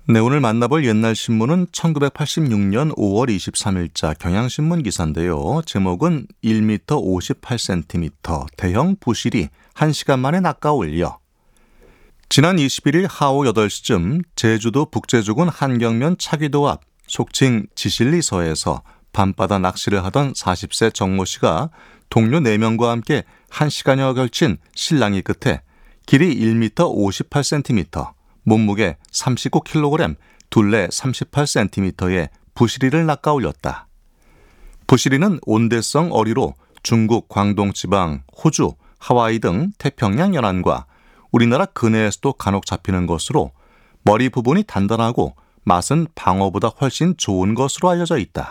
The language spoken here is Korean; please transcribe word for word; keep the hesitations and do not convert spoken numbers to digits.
네, 오늘 만나볼 옛날 신문은 천구백팔십육 년 오월 이십삼일자 경향신문 기사인데요. 제목은 일 미터 오십팔 센티미터 대형 부실이 한 시간 만에 낚아올려. 지난 이십일일 하오 여덟 시쯤 제주도 북제주군 한경면 차기도 앞 속칭 지실리서에서 밤바다 낚시를 하던 사십 세 정모 씨가 동료 네 명과 함께 한 시간여 걸친 실랑이 끝에 길이 일 미터 오십팔 센티미터, 몸무게 삼십구 킬로그램, 둘레 삼십팔 센티미터의 부시리를 낚아올렸다. 부시리는 온대성 어류로 중국 광동지방, 호주, 하와이 등 태평양 연안과 우리나라 근해에서도 간혹 잡히는 것으로 머리 부분이 단단하고 맛은 방어보다 훨씬 좋은 것으로 알려져 있다.